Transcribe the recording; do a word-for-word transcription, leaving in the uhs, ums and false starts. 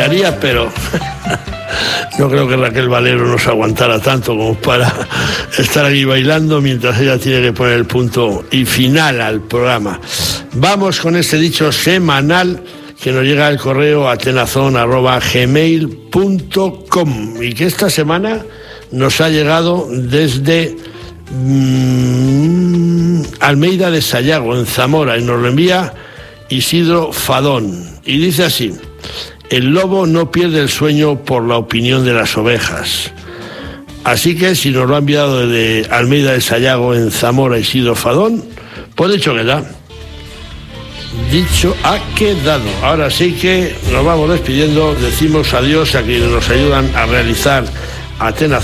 bailaría, pero no creo que Raquel Valero nos aguantara tanto como para estar aquí bailando mientras ella tiene que poner el punto y final al programa. Vamos con este dicho semanal que nos llega al correo atenazón arroba gmail punto com y que esta semana nos ha llegado desde mmm, Almeida de Sayago, en Zamora, y nos lo envía Isidro Fadón. Y dice así: el lobo no pierde el sueño por la opinión de las ovejas. Así que si nos lo ha enviado desde Almeida de Sayago, en Zamora, Isidro Fadón, pues dicho queda. Dicho ha quedado. Ahora sí que nos vamos despidiendo. Decimos adiós a quienes nos ayudan a realizar Atenas